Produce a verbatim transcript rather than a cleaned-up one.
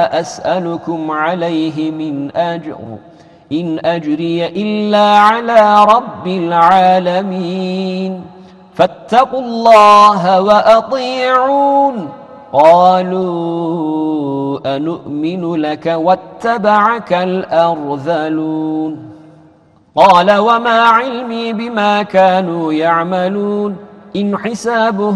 لا أسألكم عليه من أجر إن أجري إلا على رب العالمين فاتقوا الله وأطيعون قالوا أنؤمن لك واتبعك الأرذلون قال وما علمي بما كانوا يعملون إن حسابهم